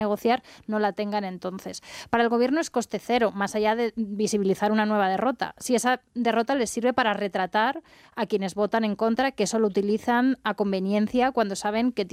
negociar no la tengan entonces. Para el Gobierno es coste cero, más allá de visibilizar una nueva derrota. Si esa derrota les sirve para retratar a quienes votan en contra, que eso lo utilizan a conveniencia cuando saben que